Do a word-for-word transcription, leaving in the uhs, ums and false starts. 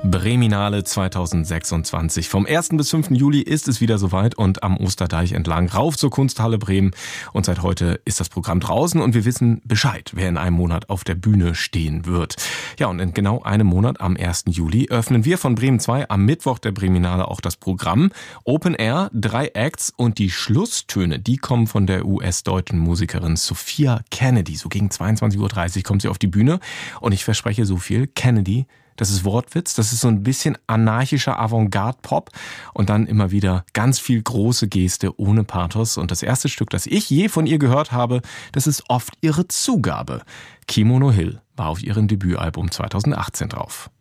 Breminale zweitausendsechsundzwanzig. Vom ersten bis fünften Juli ist es wieder soweit und am Osterdeich entlang rauf zur Kunsthalle Bremen. Und seit heute ist das Programm draußen und wir wissen Bescheid, wer in einem Monat auf der Bühne stehen wird. Ja, und in genau einem Monat, am ersten Juli, öffnen wir von Bremen zwei am Mittwoch der Breminale auch das Programm. Open Air, drei Acts und die Schlusstöne, die kommen von der U S-deutschen Musikerin Sophia Kennedy. So gegen zweiundzwanzig Uhr dreißig kommt sie auf die Bühne und ich verspreche so viel, Kennedy, das ist Wortwitz, das ist so ein bisschen anarchischer Avantgarde-Pop und dann immer wieder ganz viel große Geste ohne Pathos. Und das erste Stück, das ich je von ihr gehört habe, das ist oft ihre Zugabe. Kimono Hill war auf ihrem Debütalbum zweitausendachtzehn drauf.